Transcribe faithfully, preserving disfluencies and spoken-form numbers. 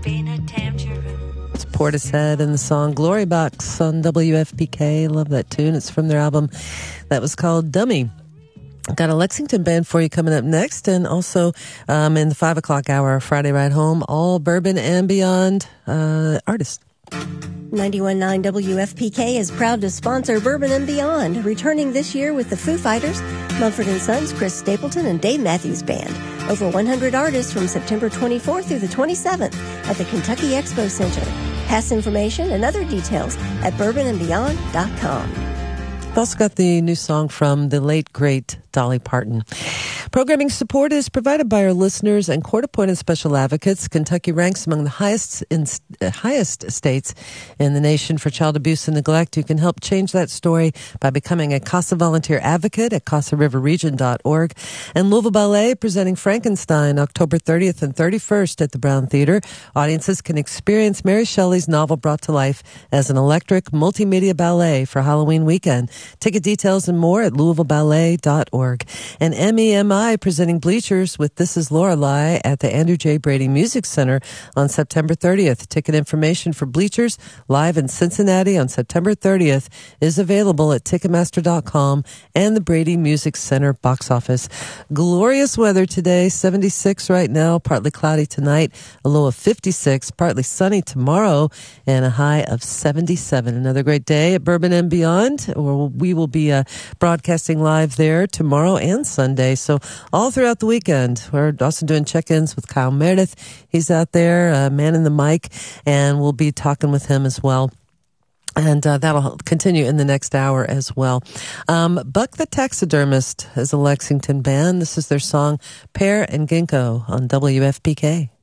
It's Portishead and the song Glory Box on W F P K. Love that tune. It's from their album that was called Dummy. Got a Lexington band for you coming up next, and also um, in the five o'clock hour, Friday Ride Home, all bourbon and beyond uh, artists. ninety-one point nine W F P K is proud to sponsor Bourbon and Beyond, returning this year with the Foo Fighters, Mumford and Sons, Chris Stapleton, and Dave Matthews Band. Over one hundred artists from September twenty-fourth through the twenty-seventh at the Kentucky Expo Center. Pass information and other details at bourbon and beyond dot com. We've also got the new song from the late, great Dolly Parton. Programming support is provided by our listeners and court-appointed special advocates. Kentucky ranks among the highest in, uh, highest states in the nation for child abuse and neglect. You can help change that story by becoming a CASA volunteer advocate at casa river region dot org. And Louisville Ballet presenting Frankenstein October thirtieth and thirty-first at the Brown Theater. Audiences can experience Mary Shelley's novel brought to life as an electric multimedia ballet for Halloween weekend. Ticket details and more at louisville ballet dot org. And M E M I presenting Bleachers with This Is Lorelei at the Andrew J. Brady Music Center on September thirtieth. Ticket information for Bleachers live in Cincinnati on September thirtieth is available at ticketmaster dot com and the Brady Music Center box office. Glorious weather today, seventy-six right now, partly cloudy tonight, a low of fifty-six, partly sunny tomorrow, and a high of seventy-seven. Another great day at Bourbon and Beyond, or we will be uh, broadcasting live there tomorrow and Sunday. So all throughout the weekend, we're also doing check-ins with Kyle Meredith. He's out there, uh, man in the mic, and we'll be talking with him as well. And uh, that'll continue in the next hour as well. Um, Buck the Taxidermist is a Lexington band. This is their song Pear and Ginkgo on W F P K.